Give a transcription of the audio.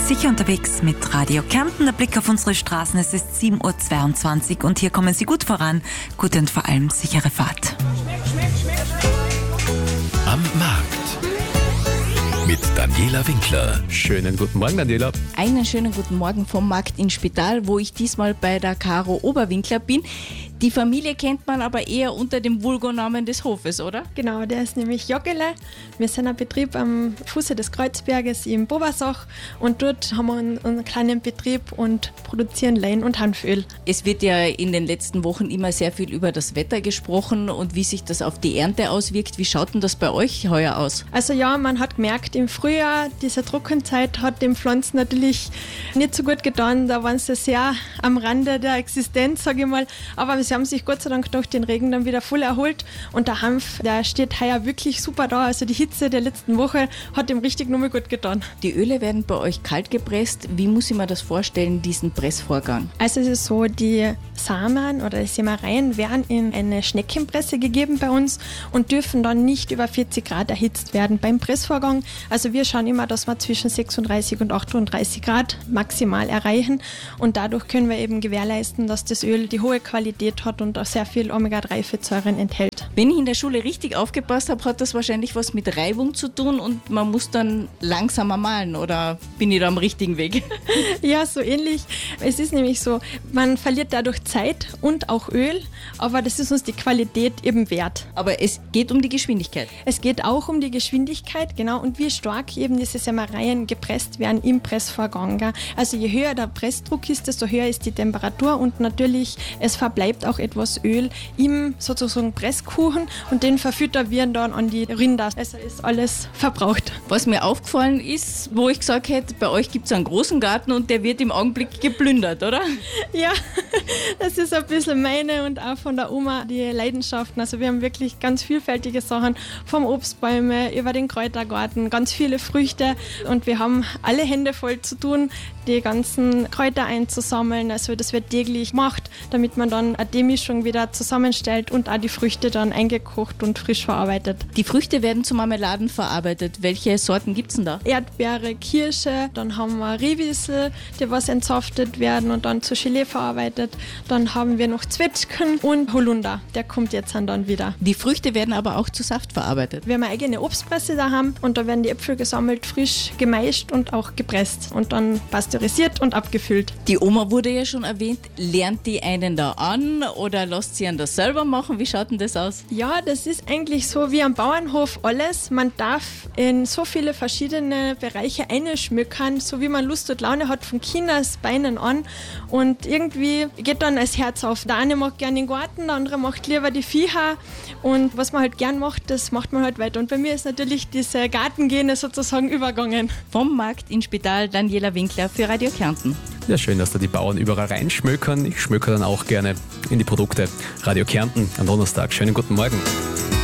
Sicher unterwegs mit Radio Kärnten. Der Blick auf unsere Straßen. Es ist 7.22 Uhr und hier kommen Sie gut voran. Gute und vor allem sichere Fahrt. Am Markt mit Daniela Winkler. Schönen guten Morgen, Daniela. Einen schönen guten Morgen vom Markt in Spital, wo ich diesmal bei der Caro Oberwinkler bin. Die Familie kennt man aber eher unter dem Vulgonamen des Hofes, oder? Genau, der ist nämlich Joggele. Wir sind ein Betrieb am Fuße des Kreuzberges in Bobersach und dort haben wir einen kleinen Betrieb und produzieren Lein- und Hanföl. Es wird ja in den letzten Wochen immer sehr viel über das Wetter gesprochen und wie sich das auf die Ernte auswirkt. Wie schaut denn das bei euch heuer aus? Also ja, man hat gemerkt, im Frühjahr, diese Trockenzeit hat den Pflanzen natürlich nicht so gut getan. Da waren sie sehr am Rande der Existenz, sage ich mal. Aber sie haben sich Gott sei Dank durch den Regen dann wieder voll erholt und der Hanf, der steht heuer wirklich super da. Also die Hitze der letzten Woche hat ihm richtig nochmal gut getan. Die Öle werden bei euch kalt gepresst. Wie muss ich mir das vorstellen, diesen Pressvorgang? Also es ist so, die Samen oder die Sämereien werden in eine Schneckenpresse gegeben bei uns und dürfen dann nicht über 40 Grad erhitzt werden beim Pressvorgang. Also wir schauen immer, dass wir zwischen 36 und 38 Grad maximal erreichen und dadurch können wir eben gewährleisten, dass das Öl die hohe Qualität hat und auch sehr viel Omega-3-Fettsäuren enthält. Wenn ich in der Schule richtig aufgepasst habe, hat das wahrscheinlich was mit Reibung zu tun und man muss dann langsamer mahlen, oder bin ich da am richtigen Weg? Ja, so ähnlich. Es ist nämlich so, man verliert dadurch Zeit und auch Öl, aber das ist uns die Qualität eben wert. Aber es geht um die Geschwindigkeit. Es geht auch um die Geschwindigkeit, genau, und wie stark eben diese Sämereien gepresst werden im Pressvorgang. Gell? Also je höher der Pressdruck ist, desto höher ist die Temperatur und natürlich, es verbleibt auch etwas Öl im sozusagen Presskuchen und den verfüttern wir dann an die Rinder. Also ist alles verbraucht. Was mir aufgefallen ist, wo ich gesagt hätte, bei euch gibt es einen großen Garten und der wird im Augenblick geplündert, oder? Ja, das ist ein bisschen meine und auch von der Oma die Leidenschaften. Also wir haben wirklich ganz vielfältige Sachen, vom Obstbäume über den Kräutergarten, ganz viele Früchte und wir haben alle Hände voll zu tun, die ganzen Kräuter einzusammeln. Also das wird täglich gemacht, damit man dann die Mischung wieder zusammenstellt und auch die Früchte dann eingekocht und frisch verarbeitet. Die Früchte werden zu Marmeladen verarbeitet. Welche Sorten gibt es denn da? Erdbeere, Kirsche, dann haben wir Riewissel, die was entsaftet werden und dann zu Gelee verarbeitet. Dann haben wir noch Zwetschgen und Holunder, der kommt jetzt dann wieder. Die Früchte werden aber auch zu Saft verarbeitet. Wir haben eine eigene Obstpresse daheim und da werden die Äpfel gesammelt, frisch gemeischt und auch gepresst und dann pasteurisiert und abgefüllt. Die Oma wurde ja schon erwähnt. Lernt die einen da an oder lasst sie einen das selber machen? Wie schaut denn das aus? Ja, das ist eigentlich so wie am Bauernhof alles. Man darf in so viele verschiedene Bereiche einschmückern, so wie man Lust und Laune hat, von Kindesbeinen an. Und irgendwie geht dann das Herz auf. Der eine macht gerne den Garten, der andere macht lieber die Viecher. Und was man halt gern macht, das macht man halt weiter. Und bei mir ist natürlich diese Gartengene sozusagen übergangen. Vom Markt in Spital, Daniela Winkler für Radio Kärnten. Ja, schön, dass da die Bauern überall reinschmökern. Ich schmökere dann auch gerne in die Produkte. Radio Kärnten am Donnerstag. Schönen guten Morgen.